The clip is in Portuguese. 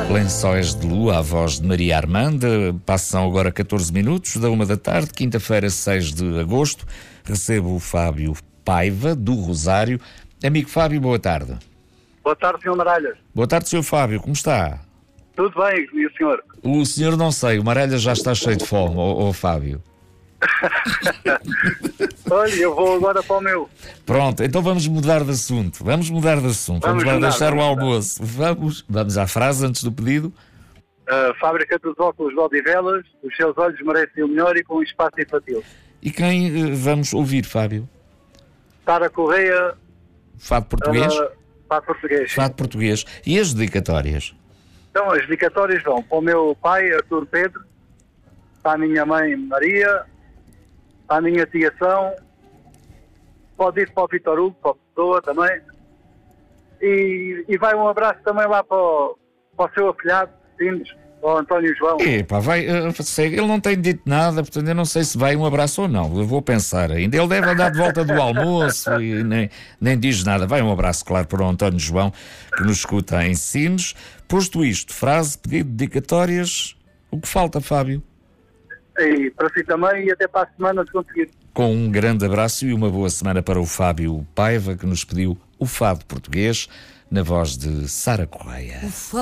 Lençóis de Lua, a voz de Maria Armanda. Passam agora 14 minutos da 1 da tarde, quinta-feira, 6 de agosto. Recebo o Fábio Paiva, do Rosário. Amigo Fábio, boa tarde. Boa tarde, Sr. Maralhas. Boa tarde, Sr. Fábio, como está? Tudo bem, e o senhor? O senhor não sei, o Maralha já está cheio de fome, ó Fábio. Olha, eu vou agora para o meu. Pronto, então vamos mudar de assunto. Vamos lá deixar o almoço. Vamos à frase antes do pedido. A fábrica dos óculos de Odivelas, os seus olhos merecem o melhor e com um espaço infantil. E quem vamos ouvir, Fábio? Sara Correia. Fado português? Fado português. Fado português. E as dedicatórias? Então, as dedicatórias vão para o meu pai, Artur Pedro, para a minha mãe, Maria, para a minha tia São, pode ir para o Vitor Hugo, para a pessoa também. E vai um abraço também lá para o seu afilhado, Sines, para o António João. Epá, ele não tem dito nada, portanto eu não sei se vai um abraço ou não. Eu vou pensar ainda. Ele deve andar de volta do almoço e nem diz nada. Vai um abraço, claro, para o António João, que nos escuta em Sines. Posto isto, frase, pedido, dedicatórias, o que falta, Fábio? E para si também, e até para a semana se conseguir. Com um grande abraço e uma boa semana para o Fábio Paiva, que nos pediu o fado português, na voz de Sara Correia.